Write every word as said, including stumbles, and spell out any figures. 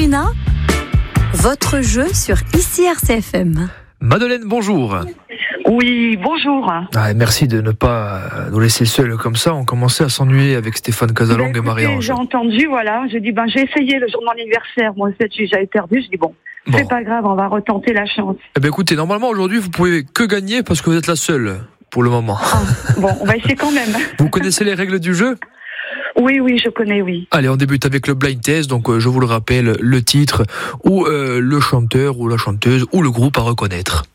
Sabrina, votre jeu sur I C R C F M. Madeleine, bonjour. Oui, bonjour. Ah, merci de ne pas nous laisser seuls comme ça. On commençait à s'ennuyer avec Stéphane Casalong ben, et Marie-Ange. J'ai entendu, voilà. J'ai dit, ben, j'ai essayé le jour de mon anniversaire. Moi, j'avais perdu. Je dis, bon, Bon. c'est pas grave, on va retenter la chance. Eh ben, écoutez, normalement, aujourd'hui, vous pouvez que gagner parce que vous êtes la seule pour le moment. Ah, bon, on va essayer quand même. Vous connaissez les règles du jeu ? Oui, oui, je connais, oui. Allez, on débute avec le blind test. Donc, euh, je vous le rappelle, le titre ou euh, le chanteur ou la chanteuse ou le groupe à reconnaître.